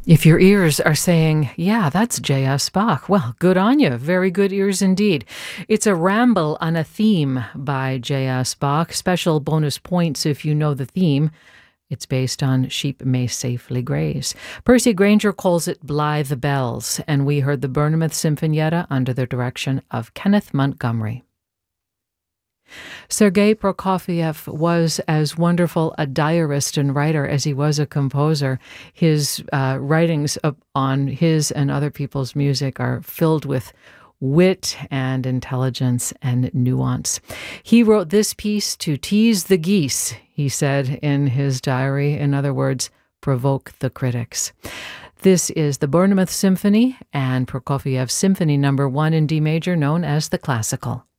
If your ears are saying, yeah, that's J.S. Bach, well, good on you. Very good ears indeed. It's a ramble on a theme by J.S. Bach. Special bonus points if you know the theme. It's based on Sheep May Safely Graze. Percy Granger calls it Blithe Bells, and we heard the Bournemouth Sinfonietta under the direction of Kenneth Montgomery. Sergei Prokofiev was as wonderful a diarist and writer as he was a composer. His writings on his and other people's music are filled with wit and intelligence and nuance. He wrote this piece to tease the geese, he said in his diary. In other words, provoke the critics. This is the Bournemouth Symphony and Prokofiev's Symphony No. 1 in D major, known as the Classical.